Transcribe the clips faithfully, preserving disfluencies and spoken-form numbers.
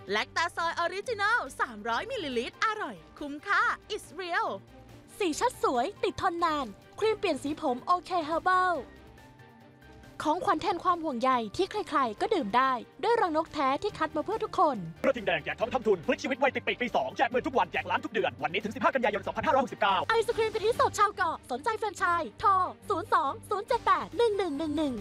แลคตาซอยออริจินัลสามร้อยมิลลิลิตรอร่อยคุ้มค่า It's real สีชัดสวยติดทนนานครีมเปลี่ยนสีผมโอเคเฮอร์บัลของขวัญแทนความห่วงใยที่ใครๆก็ดื่มได้ด้วยรังนกแท้ที่คัดมาเพื่อทุกคนกระทิงแดงแจกทองคำทุนพลิกชีวิตวัยติดปีกปีสองแจกเงินทุกวันแจกล้านทุกเดือนวันนี้ถึงสิบห้ากันยายนสองพันห้าร้อยหกสิบเก้าไอศครีมกะทิสดชาวเกาะสนใจแฟรนไชส์โทรศูนย์ สอง ศูนย์ เจ็ด แปด หนึ่ง หนึ่ง หนึ่ง หนึ่ง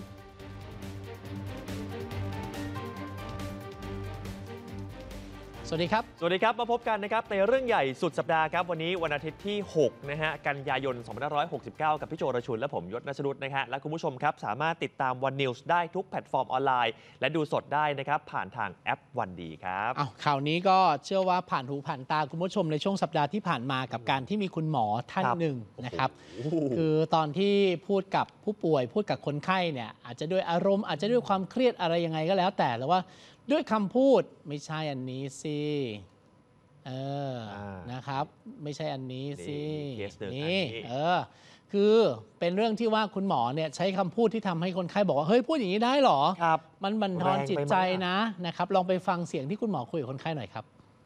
สวัสดีครับสวัสดีครับมาพบกันนะครับในเรื่องใหญ่สุดสัปดาห์ครับวันนี้วันอาทิตย์ที่หกนะฮะกันยายนสองพันห้าร้อยหกสิบเก้ากับพี่โจรชุนและผมยศณัชรุตนะฮะและคุณผู้ชมครับสามารถติดตามวันนิวส์ได้ทุกแพลตฟอร์มออนไลน์และดูสดได้นะครับผ่านทางแอปวันดีครับอ้าวข่าวนี้ก็เชื่อว่าผ่านหูผ่านตาคุณผู้ชมในช่วงสัปดาห์ที่ผ่านมากับการที่มีคุณหมอท่านหนึ่งนะครับคือตอนที่พูดกับผู้ป่วยพูดกับคนไข้เนี่ยอาจจะด้วยอารมณ์อาจจะด้วยความเครียดอะไรยังไงก็แล้วแต่แล้วว่าด้วยคำพูดไม่ใช่อันนี้สิเออนะครับไม่ใช่อันนี้สินี่เออคือเป็นเรื่องที่ว่าคุณหมอเนี่ยใช้คำพูดที่ทำให้คนไข้บอกว่าเฮ้ยพูดอย่างนี้ได้หรอครับมันบั่นทอนจิตใจนะนะครับลองไปฟังเสียงที่คุณหมอคุยกับคนไข้หน่อยครับ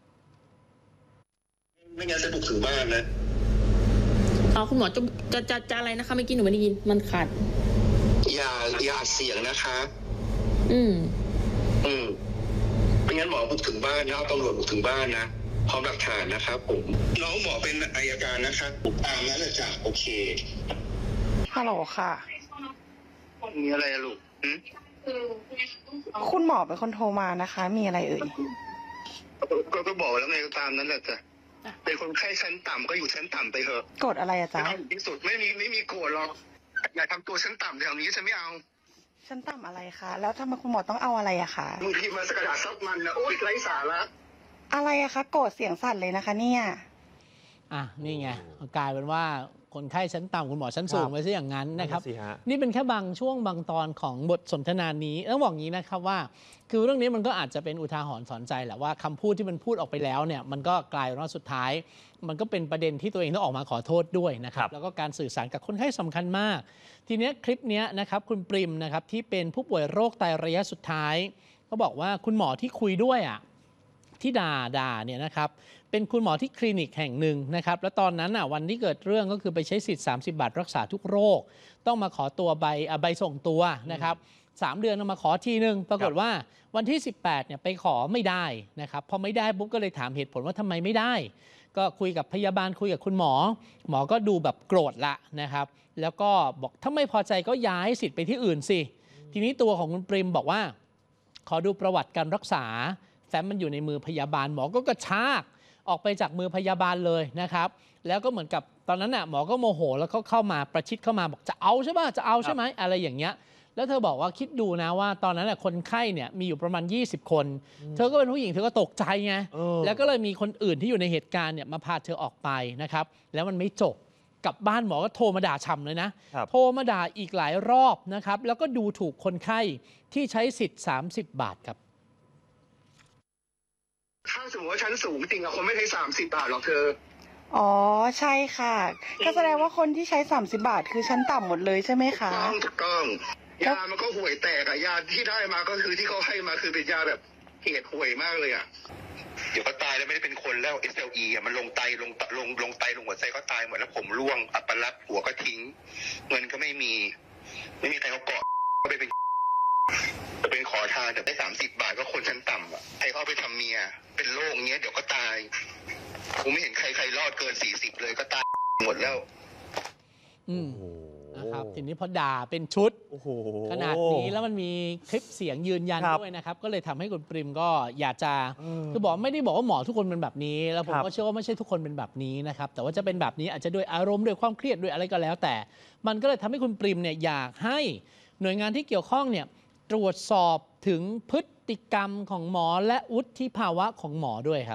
ไม่งั้นจะบุกถึงบ้านนะเอาคุณหมอจะจะจะจะอะไรนะคะเมื่อกี้หนูไม่ได้ยินมันขาดอย่าอย่าเสียงนะคะอืมอืมไม่งั้นหมอบุกถึงบ้านนะเอาตำรวจบุกถึงบ้านนะพร้อมหลักฐานนะครับผมน้องหมอเป็นอัยการนะคะตามนั้นแหละจ้ะโอเคฮัลโหลค่ะมีอะไรอะลูกคุณหมอเป็นคนโทรมานะคะมีอะไรเอ่ยก็ก็บอกแล้วไงตามนั้นแหละจ้ะเป็นคนไข้ชั้นต่ำก็อยู่ชั้นต่ำไปเถอะโกรธอะไรอะจ๊ะที่สุดไม่มีไม่มีโกรธหรอกอย่าทำตัวชั้นต่ำแถวนี้ฉันไม่เอาชั้นต่ำอะไรคะแล้วทำไมคุณหมอต้องเอาอะไรอะคะมึงพิมพ์มาสกัดซับมันนะโอ๊ยไร้สาระอะไรอะคะโกรธเสียงสั่นเลยนะคะเนี่ยอ่ะนี่ไงกลายเป็นว่าคนไข้ชั้นต่ำคุณหมอชั้นสูงไปซะอย่างนั้นนะครับนี่เป็นแค่บางช่วงบางตอนของบทสนทนานี้ต้องบอกงี้นะครับว่าคือเรื่องนี้มันก็อาจจะเป็นอุทาหรณ์สอนใจแหละว่าคำพูดที่มันพูดออกไปแล้วเนี่ยมันก็กลายเป็นว่าสุดท้ายมันก็เป็นประเด็นที่ตัวเองต้องออกมาขอโทษด้วยนะครับแล้วก็การสื่อสารกับคนไข้สำคัญมากทีนี้คลิปนี้นะครับคุณปริมนะครับที่เป็นผู้ป่วยโรคไตระยะสุดท้ายเขาบอกว่าคุณหมอที่คุยด้วยอ่ะที่ด่าด่าเนี่ยนะครับเป็นคุณหมอที่คลินิกแห่งหนึ่งนะครับแล้วตอนนั้นอ่ะวันที่เกิดเรื่องก็คือไปใช้สิทธิ์สามสิบบาทรักษาทุกโรคต้องมาขอตัวใบใบส่งตัวนะครับสามเดือนมาขอทีนึงปรากฏว่าวันที่สิบแปดเนี่ยไปขอไม่ได้นะครับพอไม่ได้ปุ๊บก็เลยถามเหตุผลว่าทำไมไม่ได้ก็คุยกับพยาบาลคุยกับคุณหมอหมอก็ดูแบบโกรธละนะครับแล้วก็บอกถ้าไม่พอใจก็ย้ายสิทธิ์ไปที่อื่นสิทีนี้ตัวของคุณปริมบอกว่าขอดูประวัติการรักษาแฟ้มมันอยู่ในมือพยาบาลหมอก็กระชากออกไปจากมือพยาบาลเลยนะครับแล้วก็เหมือนกับตอนนั้นน่ะหมอก็โมโหแล้วก็เข้ามาประชิดเข้ามาบอกจะเอาใช่ไหมจะเอาใช่ไหมอะไรอย่างเงี้ยแล้วเธอบอกว่าคิดดูนะว่าตอนนั้นน่ะคนไข้เนี่ยมีอยู่ประมาณยี่สิบคนเธอก็เป็นผู้หญิงเธอก็ตกใจไงแล้วก็เลยมีคนอื่นที่อยู่ในเหตุการณ์เนี่ยมาพาเธอออกไปนะครับแล้วมันไม่จบกลับบ้านหมอก็โทรมาด่าฉ่ำเลยนะโทรมาด่าอีกหลายรอบนะครับแล้วก็ดูถูกคนไข้ที่ใช้สิทธิ์สามสิบบาทครับถ้าสมมติว่าชั้นสูงจริงอะคนไม่ใช้สามสิบบาทหรอกเธออ๋อใช่ค่ะก็แสดงว่าคนที่ใช้สามสิบบาทคือชั้นต่ำหมดเลยใช่ไหมคะถูกต้องถูกต้องยามันก็ห่วยแตกอะยาที่ได้มาก็คือที่เขาให้มาคือเป็นยาแบบเหตุห่วยมากเลยอะเดี๋ยวก็ตายแล้วไม่ได้เป็นคนแล้ว เอส แอล อี อะมันลงไตลงลงลงไตลงหัวใจก็ตายหมดแล้วผมร่วงอัปลักษณ์หัวก็ทิ้งเงินก็ไม่มีไม่มีใครเขาเกาะก็ไปเป็นจะเป็นขอทานแต่ได้สามสิบบาทก็คนชั้นต่ำอะใครเขาไปทำเมียเป็นโรคเงี้ยเดี๋ยวก็ตายผมไม่เห็นใครใครรอดเกินสี่สิบเลยก็ตายหมดแล้วอืมนะครับทีนี้พอด่าเป็นชุดขนาดนี้แล้วมันมีคลิปเสียงยืนยันด้วยนะครับก็เลยทำให้คุณปริมก็อยากจะคือบอกไม่ได้บอกว่าหมอทุกคนเป็นแบบนี้แล้วผมก็เชื่อว่าไม่ใช่ทุกคนเป็นแบบนี้นะครับแต่ว่าจะเป็นแบบนี้อาจจะด้วยอารมณ์ด้วยความเครียดด้วยอะไรก็แล้วแต่มันก็เลยทำให้คุณปริมเนี่ยอยากให้หน่วยงานที่เกี่ยวข้องเนี่ยตรวจสอบถึงพฤติกรรมของหมอและวุฒิภาวะของหมอด้วยครับ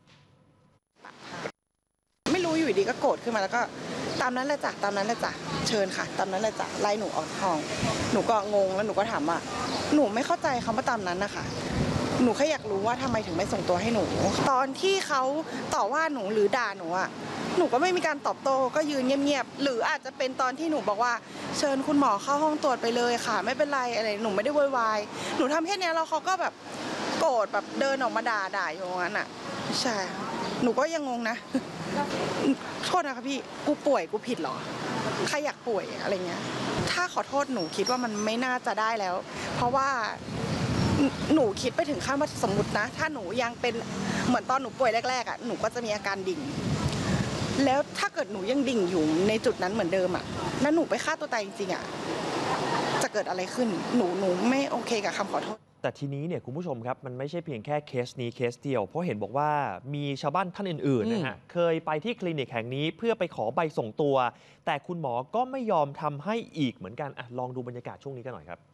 ไม่รู้อยู่ดีก็โกรธขึ้นมาแล้วก็ตามนั้นแหละจ้ะตามนั้นแหละจ้ะเชิญค่ะตามนั้นแหละจ้ะไล่หนูออกห้องหนูก็งงแล้วหนูก็ถามว่าหนูไม่เข้าใจคำว่าตามนั้นนะคะหนูแค่อยากรู้ว่าทำไมถึงไม่ส่งตัวให้หนูตอนที่เขาต่อว่าหนูหรือด่าหนูอ่ะหนูก็ไม่มีการตอบโต้ก็ยืนเงียบๆหรืออาจจะเป็นตอนที่หนูบอกว่าเชิญคุณหมอเข้าห้องตรวจไปเลยค่ะไม่เป็นไรอะไรหนูไม่ได้โวยวายหนูทำแค่นี้แล้วเขาก็แบบโกรธแบบเดินออกมาด่าด่าอยู่งั้นอ่ะใช่หนูก็ยังงงนะโทษนะคะพี่กูป่วยกูผิดเหรอใครอยากป่วยอะไรเงี้ยถ้าขอโทษหนูคิดว่ามันไม่น่าจะได้แล้วเพราะว่าหนูคิดไปถึงขั้นว่าสมมตินะถ้าหนูยังเป็นเหมือนตอนหนูป่วยแรกๆอ่ะหนูก็จะมีอาการดิ่งแล้วถ้าเกิดหนูยังดิ่งอยู่ในจุดนั้นเหมือนเดิมอ่ะแล้วหนูไปฆ่าตัวตายจริงๆอ่ะจะเกิดอะไรขึ้นหนูหนูไม่โอเคกับคำขอโทษแต่ทีนี้เนี่ยคุณผู้ชมครับมันไม่ใช่เพียงแค่เคสนี้เคสเดียวเพราะเห็นบอกว่ามีชาวบ้านท่านอื่นๆนะฮะเคยไปที่คลินิกแห่งนี้เพื่อไปขอใบส่งตัวแต่คุณหมอก็ไม่ยอมทำให้อีกเหมือนกันอ่ะลองดูบรรยากาศช่วงนี้กันหน่อยครับ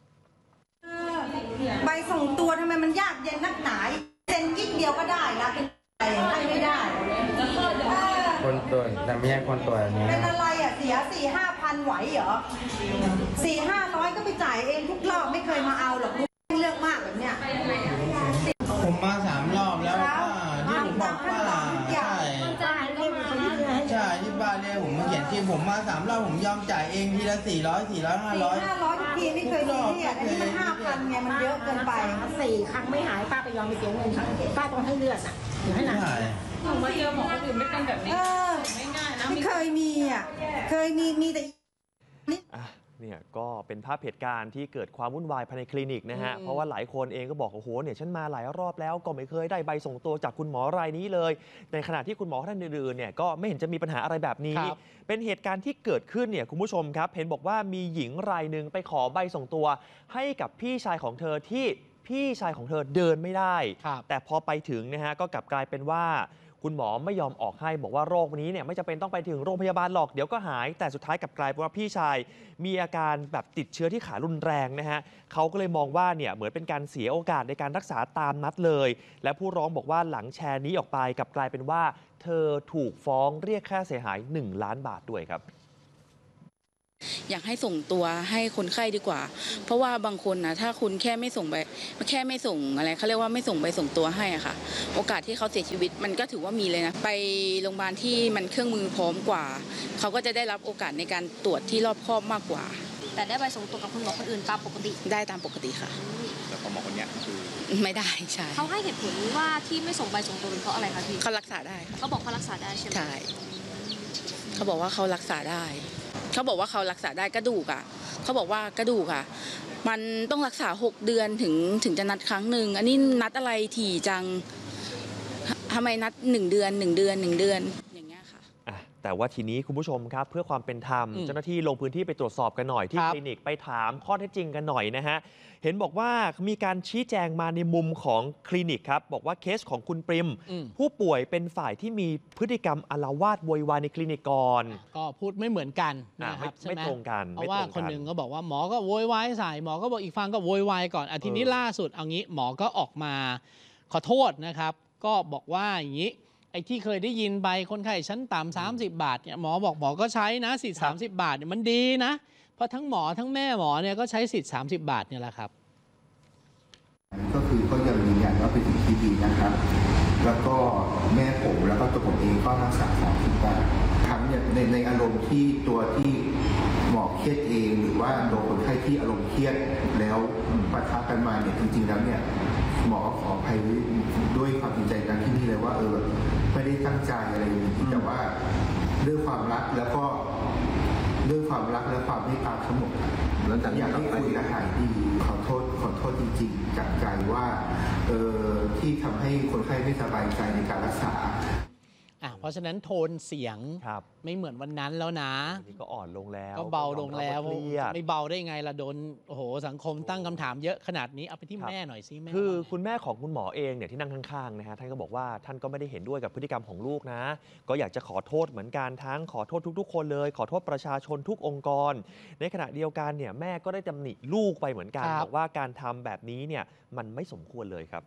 ใบส่งตัวทำไมมันยากเย็นนักหนาเซ็นกิ๊กเดียวก็ได้ละเป็นอะไรไม่ได้คนตัวแต่ไม่ใช่คนตัวนี้เป็นอะไรอ่ะเสียสี่ห้าพันไหวเหรอสี่ห้าร้อยก็ไปจ่ายเองทุกรอบไม่เคยมาเอาหรอกเลือกมากแบบเนี้ยผมมาสามรอบแล้วที่ผมบอกว่าใช่ใช่ที่บ้านเนี่ยผมมาเขียนที่ผมมาสามรอบผมยอมจ่ายเองทีละสี่ร้อยสี่ร้อยห้าร้อยห้าร้อยทุกทีไม่เคยซีเรียสอันนี้มันห้าพันไงมันเยอะเกินไปสี่ครั้งไม่หายป้าไปยอมไปเสียเงินป้าต้องให้เลือดอ่ะหรือให้หนักหนูมาเจอหมอคนอื่นไม่เป็นแบบนี้ไม่ง่ายนะไม่เคยมีอ่ะเคยมีมีแต่เนี่ยก็เป็นภาพเหตุการณ์ที่เกิดความวุ่นวายภายในคลินิกนะฮะเพราะว่าหลายคนเองก็บอกโอ้โหเนี่ยฉันมาหลายรอบแล้วก็ไม่เคยได้ใบส่งตัวจากคุณหมอรายนี้เลยในขณะที่คุณหมอท่านอื่นๆเนี่ยก็ไม่เห็นจะมีปัญหาอะไรแบบนี้เป็นเหตุการณ์ที่เกิดขึ้นเนี่ยคุณผู้ชมครับเห็นบอกว่ามีหญิงรายหนึ่งไปขอใบส่งตัวให้กับพี่ชายของเธอที่พี่ชายของเธอเดินไม่ได้แต่พอไปถึงนะฮะก็กลับกลายเป็นว่าคุณหมอไม่ยอมออกให้บอกว่าโรคนี้เนี่ยไม่จำเป็นต้องไปถึงโรงพยาบาลหรอกเดี๋ยวก็หายแต่สุดท้ายกลับกลายเป็นว่าพี่ชายมีอาการแบบติดเชื้อที่ขารุนแรงนะฮะเขาก็เลยมองว่าเนี่ยเหมือนเป็นการเสียโอกาสในการรักษาตามนัดเลยและผู้ร้องบอกว่าหลังแชร์นี้ออกไปกลับกลายเป็นว่าเธอถูกฟ้องเรียกค่าเสียหายหนึ่งล้านบาทด้วยครับอยากให้ส่งตัวให้คนไข้ดีกว่าเพราะว่าบางคนนะถ้าคุณแค่ไม่ส่งไปแค่ไม่ส่งอะไรเขาเรียกว่าไม่ส่งไปส่งตัวให้อะค่ะโอกาสที่เขาเสียชีวิตมันก็ถือว่ามีเลยนะไปโรงพยาบาลที่มันเครื่องมือพร้อมกว่าเขาก็จะได้รับโอกาสในการตรวจที่รอบคอบมากกว่าแต่ได้ใบส่งตัวกับคุณหมอคนอื่นตามปกติได้ตามปกติค่ะแต่คุณหมอคนนี้คือไม่ได้ใช่เขาให้เหตุผลว่าที่ไม่ส่งใบส่งตัวเป็นเพราะอะไรคะพี่เขารักษาได้เขาบอกเขารักษาได้ใช่ไหมใช่เขาบอกว่าเขารักษาได้เขาบอกว่าเขารักษาได้กระดูกอ่ะเขาบอกว่ากระดูกอ่ะมันต้องรักษาหกเดือนถึงถึงจะนัดครั้งหนึ่งอันนี้นัดอะไรถี่จังทำไมนัดหนึ่งเดือนหนึ่งเดือนหนึ่งเดือนอย่างเงี้ยค่ะแต่ว่าทีนี้คุณผู้ชมครับเพื่อความเป็นธรรมเจ้าหน้าที่ลงพื้นที่ไปตรวจสอบกันหน่อยที่คลินิกไปถามข้อเท็จจริงกันหน่อยนะฮะเห็นบอกว่ามีการชี้แจงมาในมุมของคลินิกครับบอกว่าเคสของคุณปริมผู้ป่วยเป็นฝ่ายที่มีพฤติกรรมอาละวาดโวยวายในคลินิกก่อนก็พูดไม่เหมือนกันนะครับไม่ตรงกันเพราะว่าคนหนึ่งก็บอกว่าหมอก็โวยวายใส่หมอก็บอกอีกฝั่งก็โวยวายก่อนอาทีนี้ล่าสุดเอางี้หมอก็ออกมาขอโทษนะครับก็บอกว่าอย่างนี้ไอ้ที่เคยได้ยินไปคนไข้ชั้นต่ำสามสิบบาทเนี่ยหมอบอกหมอก็ใช้นะสิทธิ์สามสิบบาทเนี่ยมันดีนะเพราะทั้งหมอทั้งแม่หมอเนี่ยก็ใช้สิทธิ์สามสิบบาทเนี่ยแหละครับก็คือก็ยังยืนยันว่าเป็นสิ่งที่ดีนะครับแล้วก็แม่ผมแล้วก็ตัวผมเองก็รักษาสามสิบบาททั้งเนี่ยในในอารมณ์ที่ตัวที่หมอเครียดเองหรือว่าโดนคนไข้ที่อารมณ์เครียดแล้วปะทะกันมาเนี่ยจริงๆแล้วเนี่ยหมอขออภัยด้วยความจริงใจกันที่นี่เลยว่าเออไม่ได้ตั้งใจอะไรอย่างนี้แต่ว่าด้วยความรักแล้วก็ด้วยความรักและความเมตตาทั้งหมดแล้วอยากให้คุยและหายดีขอโทษขอโทษจริงๆจากใจว่าเออที่ทำให้คนไข้ไม่สบายใจในการรักษาเพราะฉะนั้นโทนเสียงไม่เหมือนวันนั้นแล้วนะนี่ก็อ่อนลงแล้วก็เบาลงแล้วไม่เบาได้ไงล่ะโดนโอ้โหสังคมตั้งคำถามเยอะขนาดนี้เอาไปที่แม่หน่อยสิแม่คือคุณแม่ของคุณหมอเองเนี่ยที่นั่งข้างๆนะฮะท่านก็บอกว่าท่านก็ไม่ได้เห็นด้วยกับพฤติกรรมของลูกนะก็อยากจะขอโทษเหมือนกันทั้งขอโทษทุกๆคนเลยขอโทษประชาชนทุกองค์กรในขณะเดียวกันเนี่ยแม่ก็ได้ตำหนิลูกไปเหมือนกันบอกว่าการทำแบบนี้เนี่ยมันไม่สมควรเลยครับ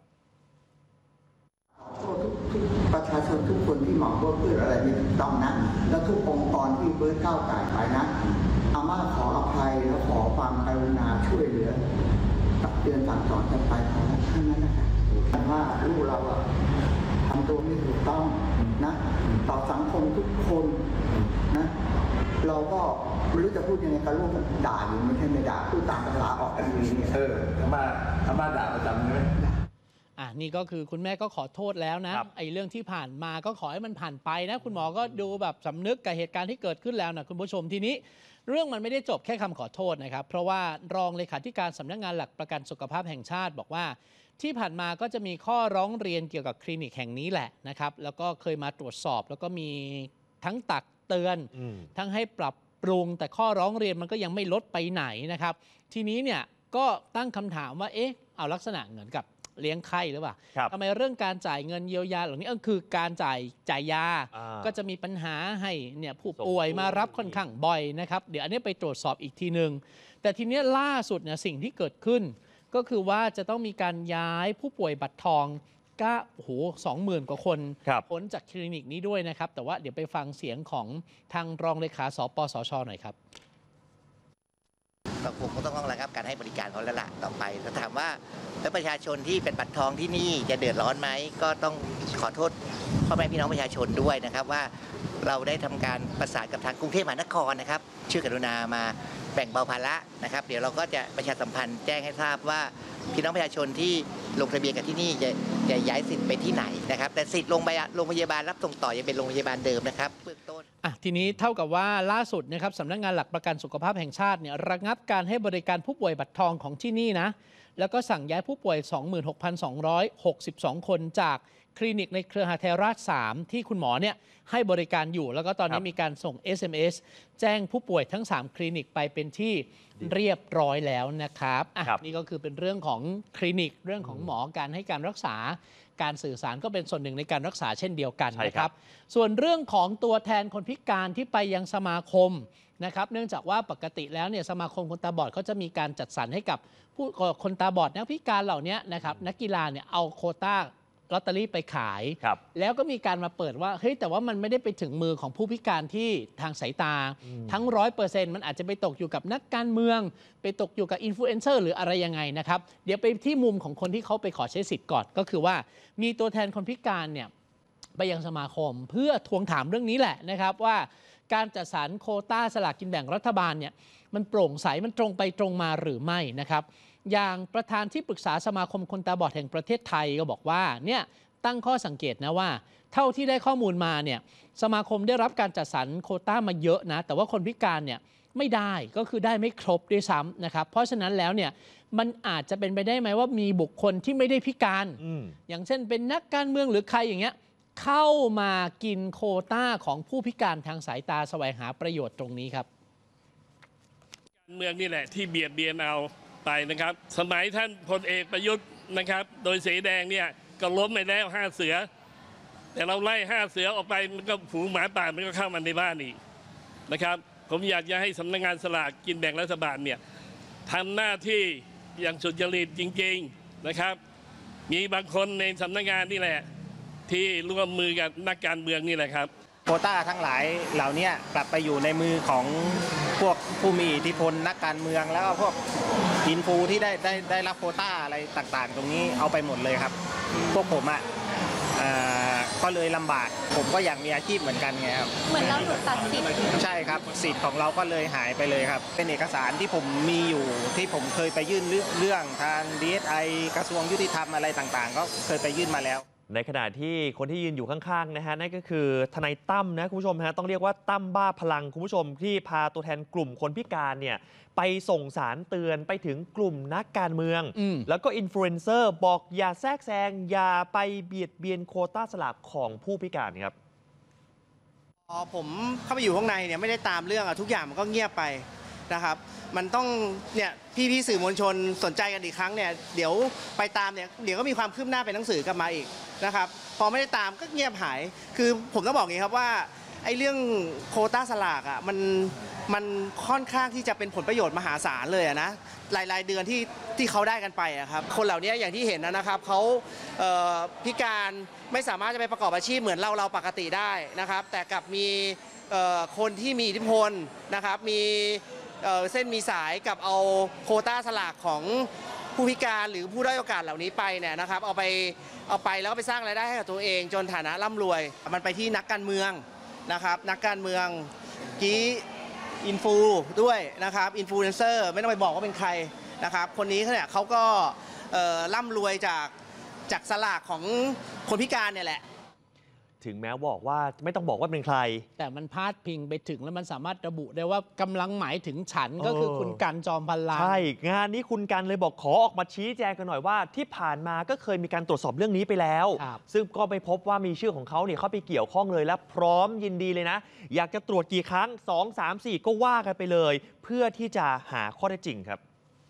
ทุกประชาชนทุกคนที่มองว่าเพื่ออะไรไม่ถูกต้องนะและทุกองค์กรที่เบิร์ดก้าวไก่ไปนะอาม่าขออภัยและขอความกรุณาช่วยเหลือตักเตือนสั่งสอนกันไปขอแค่นั้นนะคะแต่ว่าลูกเราอะทำตัวไม่ถูกต้องนะต่อสังคมทุกคนนะเราก็ไม่รู้จะพูดยังไงกับลูกด่าอยู่ไม่ใช่ไม่ด่าพูดตามภาษาออกกันอย่างนี้เอออาม่าอาม่าด่าประจำใช่ไหมนี่ก็คือคุณแม่ก็ขอโทษแล้วนะไอ้เรื่องที่ผ่านมาก็ขอให้มันผ่านไปนะคุณหมอก็ดูแบบสำนึกกับเหตุการณ์ที่เกิดขึ้นแล้วนะคุณผู้ชมทีนี้เรื่องมันไม่ได้จบแค่คำขอโทษนะครับเพราะว่ารองเลขาธิการสำนักงานหลักประกันสุขภาพแห่งชาติบอกว่าที่ผ่านมาก็จะมีข้อร้องเรียนเกี่ยวกับคลินิกแห่งนี้แหละนะครับแล้วก็เคยมาตรวจสอบแล้วก็มีทั้งตักเตือนทั้งให้ปรับปรุงแต่ข้อร้องเรียนมันก็ยังไม่ลดไปไหนนะครับทีนี้เนี่ยก็ตั้งคำถามว่าเอ๊ะเอาลักษณะเหมือนกับเลี้ยงไข้หรือเปล่าทำไมเรื่องการจ่ายเงินเยียวยาเหล่านี้ก็คือการจ่ายจ่ายยาก็จะมีปัญหาให้เนี่ยผู้ป่วยมารับค่อนข้างบ่อยนะครับเดี๋ยวอันนี้ไปตรวจสอบอีกทีหนึ่งแต่ทีนี้ล่าสุดเนี่ยสิ่งที่เกิดขึ้นก็คือว่าจะต้องมีการย้ายผู้ป่วยบัตรทองก็โอ้โหสองหมื่นกว่าคนพ้นจากคลินิกนี้ด้วยนะครับแต่ว่าเดี๋ยวไปฟังเสียงของทางรองเลขาสปสช.หน่อยครับก็คงต้องระงับการให้บริการเขาแล้วล่ะต่อไปแต่ถามว่าแล้วประชาชนที่เป็นบัตรทองที่นี่จะเดือดร้อนไหมก็ต้องขอโทษพ่อแม่พี่น้องประชาชนด้วยนะครับว่าเราได้ทำการประสานกับทางกรุงเทพมหานครนะครับช่วยกรุณามาแบ่งเบาภาระนะครับเดี๋ยวเราก็จะประชาสัมพันธ์แจ้งให้ทราบว่าพี่น้องประชาชนที่ลงทะเบียนกับที่นี่จะจะย้ายสิทธิ์ไปที่ไหนนะครับแต่สิทธิ์โรงพยาบาลรับส่งต่อยังเป็นโรงพยาบาลเดิมนะครับเบื้องต้นอ่ะทีนี้เท่ากับว่าล่าสุดนะครับสำนักงานหลักประกันสุขภาพแห่งชาติเนี่ยระงับการให้บริการผู้ป่วยบัตรทองของที่นี่นะแล้วก็สั่งย้ายผู้ป่วย สองหมื่นหกพันสองร้อยหกสิบสอง คนจากคลินิกในเครือหาไทยราชสามที่คุณหมอเนี่ยให้บริการอยู่แล้วก็ตอนนี้มีการส่ง เอส เอ็ม เอส แจ้งผู้ป่วยทั้งสามคลินิกไปเป็นที่เรียบร้อยแล้วนะครับอ่ะนี่ก็คือเป็นเรื่องของคลินิกเรื่องของหมอการให้การรักษาการสื่อสารก็เป็นส่วนหนึ่งในการรักษาเช่นเดียวกันนะครับส่วนเรื่องของตัวแทนคนพิการที่ไปยังสมาคมนะครับเนื่องจากว่าปกติแล้วเนี่ยสมาคมคนตาบอดเขาจะมีการจัดสรรให้กับผู้คนตาบอดนักพิการเหล่านี้นะครับนักกีฬาเนี่ยเอาโควต้าลอตเตอรี่ไปขายแล้วก็มีการมาเปิดว่าเฮ้ยแต่ว่ามันไม่ได้ไปถึงมือของผู้พิการที่ทางสายตาทั้งร้อยเปอร์เซ็นต์มันอาจจะไปตกอยู่กับนักการเมืองไปตกอยู่กับอินฟลูเอนเซอร์หรืออะไรยังไงนะครับเดี๋ยวไปที่มุมของคนที่เขาไปขอใช้สิทธิ์ก่อนก็คือว่ามีตัวแทนคนพิการเนี่ยไปยังสมาคมเพื่อทวงถามเรื่องนี้แหละนะครับว่าการจัดสรรโควต้าสลากกินแบ่งรัฐบาลเนี่ยมันโปร่งใสมันตรงไปตรงมาหรือไม่นะครับอย่างประธานที่ปรึกษาสมาคมคนตาบอดแห่งประเทศไทยก็บอกว่าเนี่ยตั้งข้อสังเกตนะว่าเท่าที่ได้ข้อมูลมาเนี่ยสมาคมได้รับการจัดสรรโควต้ามาเยอะนะแต่ว่าคนพิการเนี่ยไม่ได้ก็คือได้ไม่ครบด้วยซ้ำนะครับเพราะฉะนั้นแล้วเนี่ยมันอาจจะเป็นไปได้ไหมว่ามีบุคคลที่ไม่ได้พิการอย่างเช่นเป็นนักการเมืองหรือใครอย่างเงี้ยเข้ามากินโควต้าของผู้พิการทางสายตาแสวงหาประโยชน์ตรงนี้ครับเมืองนี่แหละที่เบียดเบียนเอาไปนะครับสมัยท่านพลเอกประยุทธ์นะครับโดยเสแดงเนี่ยก็ล้มไปแล้วห้าเสือแต่เราไล่ห้าเสือออกไปมันก็ฝูงหมาป่ามันก็เข้ามาในบ้านอีกนะครับผมอยากจะให้สำนักงานสลากกินแบ่งรัฐบาลเนี่ยทำหน้าที่อย่างสุจริตจริงๆนะครับมีบางคนในสำนักงานนี่แหละที่ร่วมมือกับนักการเมืองนี่แหละครับโควต้าทั้งหลายเหล่านี้กลับไปอยู่ในมือของพวกผู้มีอิทธิพลนักการเมืองแล้วก็พวกอินฟูที่ได้ได้ได้รับโควต้าอะไรต่างๆตรงนี้เอาไปหมดเลยครับพวกผมอ่ะก็เลยลำบากผมก็อยากมีอาชีพเหมือนกันไงครับเหมือนเราถูกตัดสิทธิ์ใช่ครับสิทธิ์ของเราก็เลยหายไปเลยครับเป็นเอกสารที่ผมมีอยู่ที่ผมเคยไปยื่นเรื่องทาง ดี เอส ไอ กระทรวงยุติธรรมอะไรต่างๆก็เคยไปยื่นมาแล้วในขณะที่คนที่ยืนอยู่ข้างๆนะฮะนั่นก็คือทนายตั้มนะคุณผู้ชมฮะต้องเรียกว่าตั้มบ้าพลังคุณผู้ชมที่พาตัวแทนกลุ่มคนพิการเนี่ยไปส่งสารเตือนไปถึงกลุ่มนักการเมืองแล้วก็อินฟลูเอนเซอร์บอกอย่าแทรกแซงอย่าไปเบียดเบียนโควต้าสลากของผู้พิการครับพอผมเข้าไปอยู่ข้างในเนี่ยไม่ได้ตามเรื่องอะทุกอย่างมันก็เงียบไปนะครับมันต้องเนี่ยพี่ๆสื่อมวลชนสนใจกันอีกครั้งเนี่ยเดี๋ยวไปตามเนี่ยเดี๋ยวก็มีความคืบหน้าเป็นหนังสือกลับมาอีกนะครับพอไม่ได้ตามก็เงียบหายคือผมต้องบอกอย่างนี้ครับว่าไอ้เรื่องโควต้าสลากอ่ะมันมันค่อนข้างที่จะเป็นผลประโยชน์มหาศาลเลยนะรายๆเดือนที่ที่เขาได้กันไปอะครับคนเหล่านี้อย่างที่เห็นนะครับเขาพิการไม่สามารถจะไปประกอบอาชีพเหมือนเราเราปกติได้นะครับแต่กับมีคนที่มีอิทธิพลนะครับมีเส้นมีสายกับเอาโควต้าสลากของผู้พิการหรือผู้ด้อยโอกาสเหล่านี้ไปเนี่ยนะครับเอาไปเอาไปแล้วก็ไปสร้างรายได้ให้กับตัวเองจนฐานะร่ำรวยมันไปที่นักการเมืองนะครับนักการเมืองกี้อินฟูด้วยนะครับอินฟลูเอนเซอร์ไม่ต้องไปบอกว่าเป็นใครนะครับคนนี้เนี่ยเขาก็ร่ำรวยจากจากสลากของคนพิการเนี่ยแหละถึงแม้บอกว่าไม่ต้องบอกว่าเป็นใครแต่มันพาดพิงไปถึงแล้วมันสามารถระบุได้ว่ากำลังหมายถึงฉันก็คือคุณกันจอมพลังใช่งานนี้คุณกันเลยบอกขอออกมาชี้แจงกันหน่อยว่าที่ผ่านมาก็เคยมีการตรวจสอบเรื่องนี้ไปแล้วซึ่งก็ไม่พบว่ามีชื่อของเขาเนี่ยเข้าไปเกี่ยวข้องเลยและพร้อมยินดีเลยนะอยากจะตรวจกี่ครั้งสอง สาม สี่ก็ว่ากันไปเลยเพื่อที่จะหาข้อเท็จจริงครับ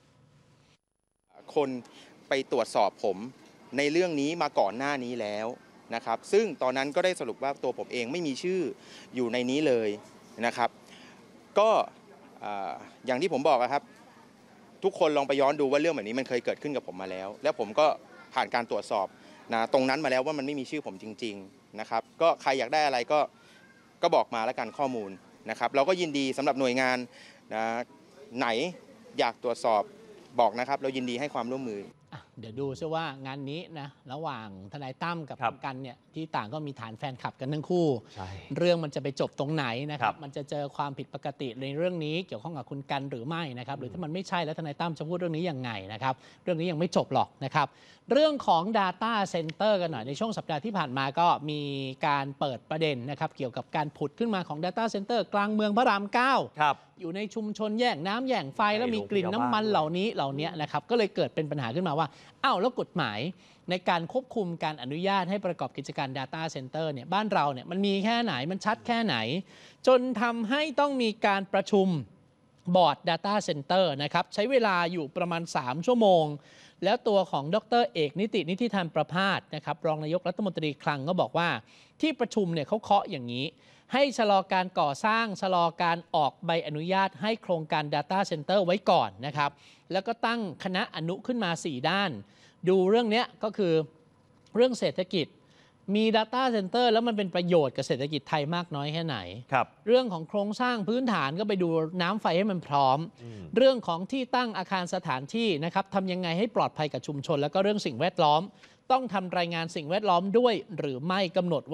คนไปตรวจสอบผมในเรื่องนี้มาก่อนหน้านี้แล้วนะครับซึ่งตอนนั้นก็ได้สรุปว่าตัวผมเองไม่มีชื่ออยู่ในนี้เลยนะครับก็อย่างที่ผมบอกครับทุกคนลองไปย้อนดูว่าเรื่องแบบนี้มันเคยเกิดขึ้นกับผมมาแล้วแล้วผมก็ผ่านการตรวจสอบนะตรงนั้นมาแล้วว่ามันไม่มีชื่อผมจริงๆนะครับก็ใครอยากได้อะไรก็ก็บอกมาแล้วกันข้อมูลนะครับเราก็ยินดีสำหรับหน่วยงานนะไหนอยากตรวจสอบบอกนะครับเรายินดีให้ความร่วมมือเดี๋ยวดูซิว่างานนี้นะระหว่างทนายตั้มกับคุณกันเนี่ยที่ต่างก็มีฐานแฟนคลับกันทั้งคู่เรื่องมันจะไปจบตรงไหนนะครับมันจะเจอความผิดปกติในเรื่องนี้เกี่ยวข้องกับคุณกันหรือไม่นะครับหรือถ้ามันไม่ใช่แล้วทนายตั้มจะพูดเรื่องนี้ยังไงนะครับเรื่องนี้ยังไม่จบหรอกนะครับเรื่องของ Data Center กันหน่อยในช่วงสัปดาห์ที่ผ่านมาก็มีการเปิดประเด็นนะครับเกี่ยวกับการผุดขึ้นมาของ Data Center กลางเมืองพระรามเก้าอยู่ในชุมชนแย่งน้ำแย่งไฟแล้วมีกลิ่นน้ำมันเหล่านี้เหล่านี้นะครับก็เลยเกิดเป็นปัญหาขึ้นมาว่าอ้าวแล้วกฎหมายในการควบคุมการอนุญาตให้ประกอบกิจการ Data Center เนี่ยบ้านเราเนี่ยมันมีแค่ไหนมันชัดแค่ไหนจนทำให้ต้องมีการประชุมบอร์ด Data Center นะครับใช้เวลาอยู่ประมาณสามชั่วโมงแล้วตัวของดร.เอกนิตินิธิธรประภาสนะครับรองนายกรัฐมนตรีคลังก็บอกว่าที่ประชุมเนี่ยเขาเคาะอย่างนี้ให้ชะลอการก่อสร้างชะลอการออกใบอนุญาตให้โครงการ Data Center ไว้ก่อนนะครับแล้วก็ตั้งคณะอนุขึ้นมาสี่ด้านดูเรื่องนี้ก็คือเรื่องเศรษฐกิจมี Data Center แล้วมันเป็นประโยชน์กับเศรษฐกิจไทยมากน้อยแค่ไหนครับเรื่องของโครงสร้างพื้นฐานก็ไปดูน้ำไฟให้มันพร้อมเรื่องของที่ตั้งอาคารสถานที่นะครับทำยังไงให้ปลอดภัยกับชุมชนแล้วก็เรื่องสิ่งแวดล้อมต้องทำรายงานสิ่งแวดล้อมด้วยหรือไม่กำหนดว่า